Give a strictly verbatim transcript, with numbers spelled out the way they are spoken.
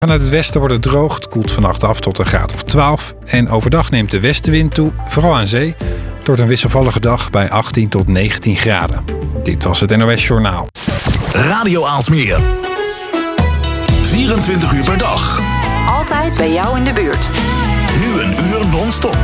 Vanuit het westen wordt het droog. Het koelt vannacht af tot een graad of twaalf. En overdag neemt de westenwind toe, vooral aan zee. Het wordt een wisselvallige dag bij achttien tot negentien graden. Dit was het N O S Journaal. Radio Aalsmeer. vierentwintig uur per dag. Altijd bij jou in de buurt. Nu een uur non-stop.